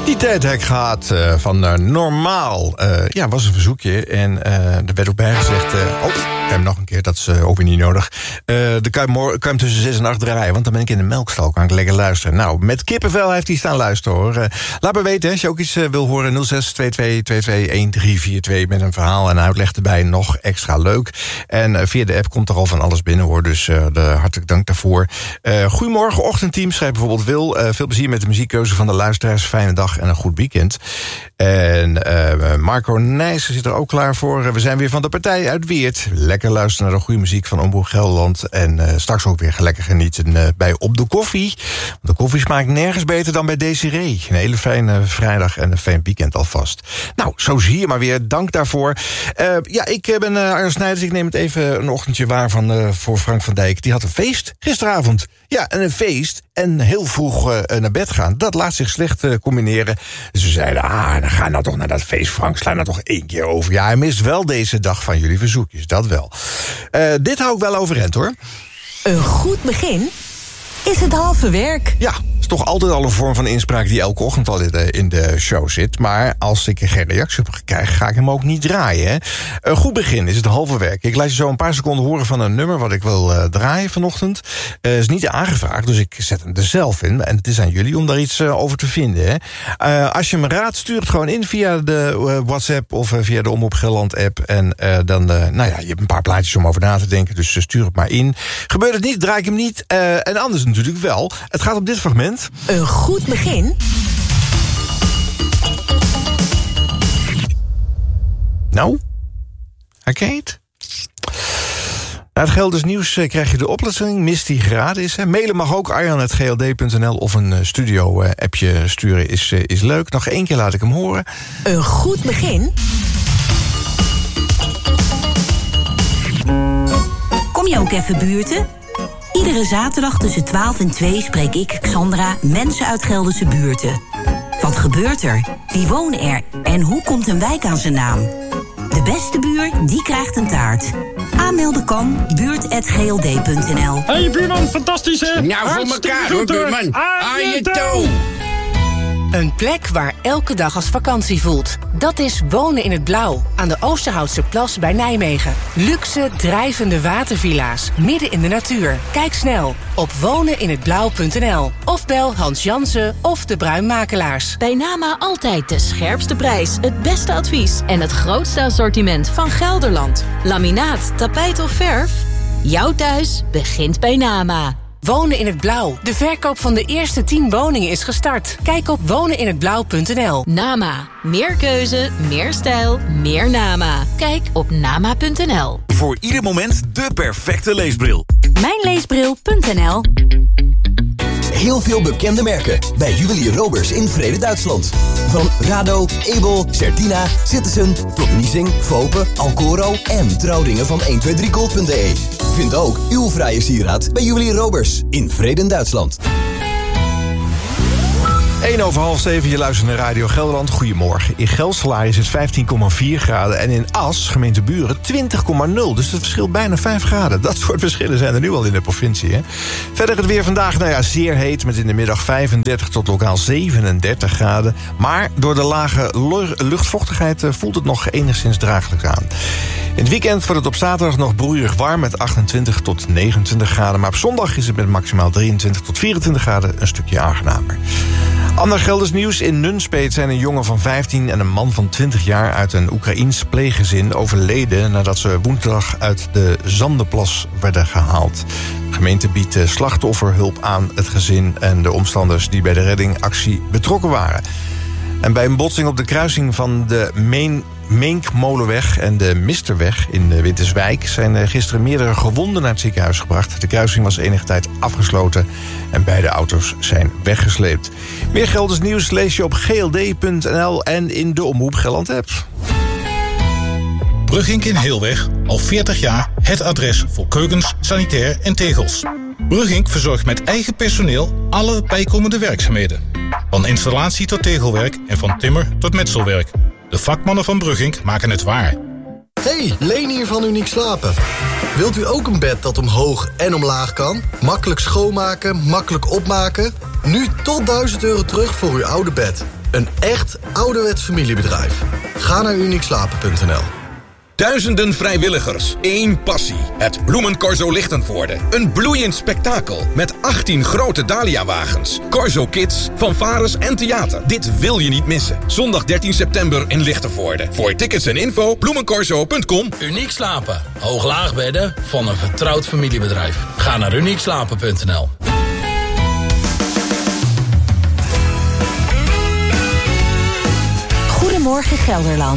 Die tijd heb ik gehad van Normaal. Ja, was een verzoekje. En er werd ook bijgezegd... ik heb nog een keer, dat is ook weer niet nodig. De kan hem tussen 6 en 8 draaien, want dan ben ik in de melkstal. Kan ik lekker luisteren. Nou, met kippenvel heeft hij staan luisteren, hoor. Laat me weten, als je ook iets wil horen. 06-22-22-1342 met een verhaal en uitleg erbij. Nog extra leuk. En via de app komt er al van alles binnen, hoor. Dus hartelijk dank daarvoor. Goedemorgen, ochtendteam. Schrijft bijvoorbeeld Wil. Veel plezier met de muziekkeuze van de luisteraars. Fijne dag en een goed weekend. En Marco Nijssen zit er ook klaar voor. We zijn weer van de partij uit Weert. Lekker luisteren naar de goede muziek van Omroep Gelderland. En straks ook weer lekker genieten bij Op de Koffie. Want de koffie smaakt nergens beter dan bij Desiree. Een hele fijne vrijdag en een fijn weekend alvast. Nou, zo zie je maar weer. Dank daarvoor. Ik ben Arjan Snijders. Ik neem het even een ochtendje waar voor Frank van Dijk. Die had een feest gisteravond. Ja, en een feest en heel vroeg naar bed gaan. Dat laat zich slecht combineren. Dus we zeiden, dan ga nou toch naar dat feest, Frank. Sla nou toch 1 keer over. Ja, hij mist wel deze dag van jullie verzoekjes. Dat wel. Dit hou ik wel overeind, hoor. Een goed begin is het halve werk. Ja, is toch altijd al een vorm van inspraak die elke ochtend al in de show zit. Maar als ik er geen reactie op krijg, ga ik hem ook niet draaien. Hè? Een goed begin is het halve werk. Ik laat je zo een paar seconden horen van een nummer wat ik wil draaien vanochtend. Is niet aangevraagd, dus ik zet hem er zelf in. En het is aan jullie om daar iets over te vinden. Hè? Als je me raadt, stuur het gewoon in via de WhatsApp of via de Omroep Gelderland app. En dan, je hebt een paar plaatjes om over na te denken, dus stuur het maar in. Gebeurt het niet, draai ik hem niet. En anders natuurlijk wel. Het gaat om dit fragment. Een goed begin. Nou, herken je het? Na het Gelders nieuws krijg je de oplossing. Mist die geraden is. Hè. Mailen mag ook arjan@gld.nl of een studio-appje sturen is leuk. Nog 1 keer laat ik hem horen. Een goed begin. Kom je ook even buurten? Iedere zaterdag tussen 12 en 2 spreek ik, Xandra, mensen uit Gelderse buurten. Wat gebeurt er? Wie wonen er? En hoe komt een wijk aan zijn naam? De beste buurt, die krijgt een taart. Aanmelden kan buurt@gld.nl. Hey buurman, fantastisch hè? Nou, voor elkaar hoor, buurman. Aan je toe! Een plek waar elke dag als vakantie voelt. Dat is Wonen in het Blauw, aan de Oosterhoutse Plas bij Nijmegen. Luxe, drijvende watervilla's, midden in de natuur. Kijk snel op woneninhetblauw.nl. Of bel Hans Jansen of de Bruinmakelaars. Bij Nama altijd de scherpste prijs, het beste advies en het grootste assortiment van Gelderland. Laminaat, tapijt of verf? Jouw thuis begint bij Nama. Wonen in het Blauw. De verkoop van de eerste 10 woningen is gestart. Kijk op woneninhetblauw.nl. Nama. Meer keuze, meer stijl, meer Nama. Kijk op nama.nl. Voor ieder moment de perfecte leesbril. Mijnleesbril.nl. Heel veel bekende merken bij Juwelier Roberts in Vrede, Duitsland. Van Rado, Ebel, Certina, Citizen tot Niesing, Fope, Alcoro en trouwringen van 123gold.de. Vind ook uw vrije sieraad bij Juwelier Roberts in Vrede, Duitsland. 7:01, je luistert naar Radio Gelderland. Goedemorgen. In Geldselaar is het 15,4 graden en in As, gemeente Buren, 20,0. Dus het verschilt bijna 5 graden. Dat soort verschillen zijn er nu al in de provincie. Hè? Verder het weer vandaag, zeer heet, met in de middag 35 tot lokaal 37 graden. Maar door de lage luchtvochtigheid voelt het nog enigszins draaglijk aan. In het weekend wordt het op zaterdag nog broeierig warm met 28 tot 29 graden. Maar op zondag is het met maximaal 23 tot 24 graden een stukje aangenamer. Ander Gelders nieuws. In Nunspeet zijn een jongen van 15 en een man van 20 jaar uit een Oekraïens pleeggezin overleden nadat ze woensdag uit de Zandenplas werden gehaald. De gemeente biedt slachtofferhulp aan het gezin en de omstanders die bij de reddingactie betrokken waren. En bij een botsing op de kruising van de Meenkmolenweg en de Misterweg in Winterswijk zijn gisteren meerdere gewonden naar het ziekenhuis gebracht. De kruising was enige tijd afgesloten en beide auto's zijn weggesleept. Meer Gelders nieuws lees je op gld.nl en in de Omroep Gelderland app. Brugink in Heelweg, al 40 jaar het adres voor keukens, sanitair en tegels. Brugink verzorgt met eigen personeel alle bijkomende werkzaamheden. Van installatie tot tegelwerk en van timmer tot metselwerk. De vakmannen van Brugink maken het waar. Hey, Leen hier van Uniek Slapen. Wilt u ook een bed dat omhoog en omlaag kan? Makkelijk schoonmaken, makkelijk opmaken? Nu tot €1000 terug voor uw oude bed. Een echt ouderwets familiebedrijf. Ga naar uniekslapen.nl. Duizenden vrijwilligers, één passie. Het Bloemencorso Lichtenvoorde. Een bloeiend spektakel met 18 grote Dahlia-wagens. Corso Kids, fanfares en theater. Dit wil je niet missen. Zondag 13 september in Lichtenvoorde. Voor tickets en info bloemencorso.com. Uniek Slapen. Hoog-laag bedden van een vertrouwd familiebedrijf. Ga naar uniekslapen.nl. Goedemorgen Gelderland.